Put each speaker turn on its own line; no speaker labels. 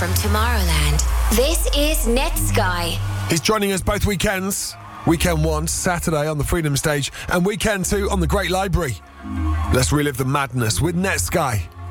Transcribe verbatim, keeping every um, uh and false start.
from Tomorrowland. This is Netsky.
He's joining us both weekends. Weekend one, Saturday on the Freedom Stage, and weekend two on the Great Library. Let's relive the madness with Netsky.